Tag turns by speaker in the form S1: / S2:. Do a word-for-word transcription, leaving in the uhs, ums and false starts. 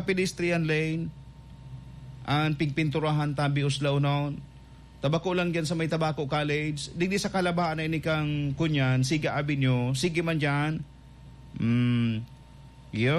S1: pedestrian lane, ang pigpinturahan tabi uslaw noon. Tabako lang dyan sa may Tabako College. Digdi sa kalabaan na ini kang kunyan, Siga Avenue, sige man dyan. Mm, yun.